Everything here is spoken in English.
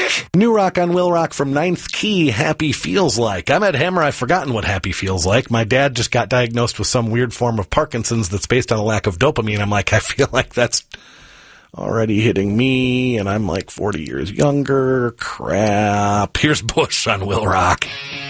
New rock on Will Rock from Ninth Key, Happy Feels Like. I'm Ed Hammer. I've forgotten what happy feels like. My dad just got diagnosed with some weird form of Parkinson's that's based on a lack of dopamine. I'm like, I feel like that's already hitting me, and I'm like 40 years younger. Crap. Here's Bush on Will Rock.